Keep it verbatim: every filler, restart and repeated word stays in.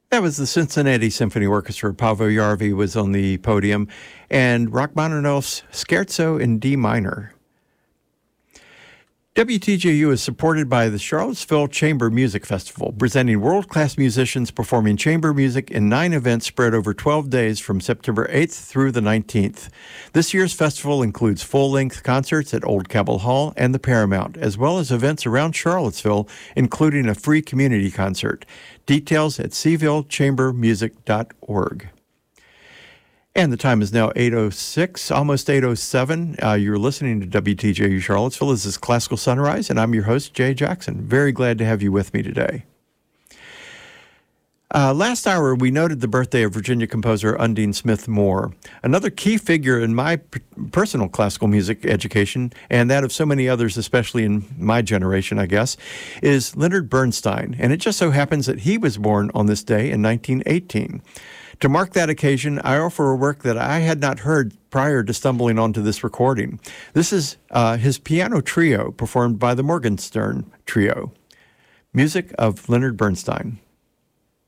That was the Cincinnati Symphony Orchestra. Paavo Järvi was on the podium, and Rachmaninoff's Scherzo in D minor. W T J U is supported by the Charlottesville Chamber Music Festival, presenting world-class musicians performing chamber music in nine events spread over twelve days from September eighth through the nineteenth. This year's festival includes full-length concerts at Old Cabell Hall and the Paramount, as well as events around Charlottesville, including a free community concert. Details at seville chamber music dot org. And the time is now eight oh six, almost eight oh seven. Uh, you're listening to W T J U Charlottesville. This is Classical Sunrise, and I'm your host, Jay Jackson. Very glad to have you with me today. Uh, last hour, we noted the birthday of Virginia composer Undine Smith Moore. Another key figure in my p- personal classical music education, and that of so many others, especially in my generation, I guess, is Leonard Bernstein. And it just so happens that he was born on this day in nineteen eighteen. To mark that occasion, I offer a work that I had not heard prior to stumbling onto this recording. This is uh, his piano trio performed by the Morgenstern Trio. Music of Leonard Bernstein.